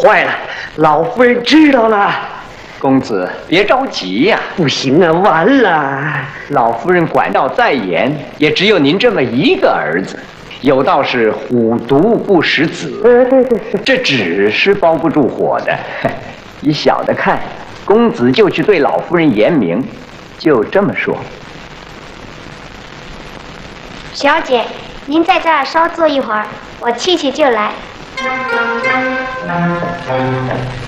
坏了，老夫人知道了。 公子别着急呀。 不行啊，完了！ 老夫人管教再严，也只有您这么一个儿子。有道是虎毒不食子， 对， 这纸是包不住火的。以小的看，公子就去对老夫人言明，就这么说。 小姐，您在这儿稍坐一会儿，我妻妾就来。